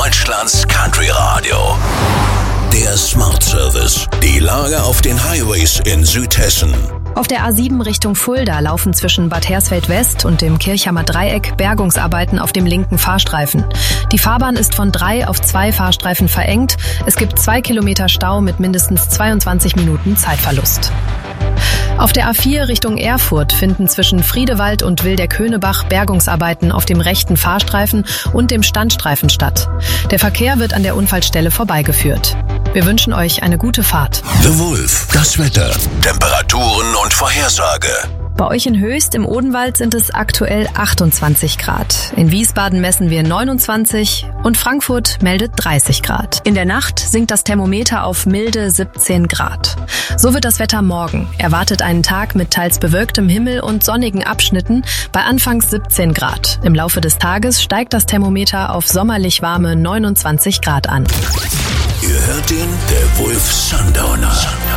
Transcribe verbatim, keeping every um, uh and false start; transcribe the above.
Deutschlands Country Radio. Der Smart Service. Die Lage auf den Highways in Südhessen. Auf der A sieben Richtung Fulda laufen zwischen Bad Hersfeld West und dem Kirchhammer Dreieck Bergungsarbeiten auf dem linken Fahrstreifen. Die Fahrbahn ist von drei auf zwei Fahrstreifen verengt. Es gibt zwei Kilometer Stau mit mindestens zweiundzwanzig Minuten Zeitverlust. Auf der A vier Richtung Erfurt finden zwischen Friedewald und Wilderköhnebach Bergungsarbeiten auf dem rechten Fahrstreifen und dem Standstreifen statt. Der Verkehr wird an der Unfallstelle vorbeigeführt. Wir wünschen euch eine gute Fahrt. The Wolf, das Wetter, Temperaturen und Vorhersage. Bei euch in Höchst im Odenwald sind es aktuell achtundzwanzig Grad. In Wiesbaden messen wir neunundzwanzig und Frankfurt meldet dreißig Grad. In der Nacht sinkt das Thermometer auf milde siebzehn Grad. So wird das Wetter morgen. Erwartet einen Tag mit teils bewölktem Himmel und sonnigen Abschnitten bei anfangs siebzehn Grad. Im Laufe des Tages steigt das Thermometer auf sommerlich warme neunundzwanzig Grad an. Ihr hört den, der Wolf Sundowner.